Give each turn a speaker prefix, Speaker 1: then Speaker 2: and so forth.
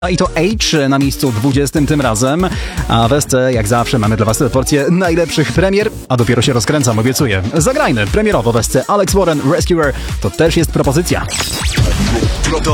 Speaker 1: I to H na miejscu 20 tym razem, a Westę jak zawsze mamy dla was porcję najlepszych premier, a dopiero się rozkręcam, obiecuję. Zagrajmy premierowo Westę Alex Warren Rescuer, to też jest propozycja.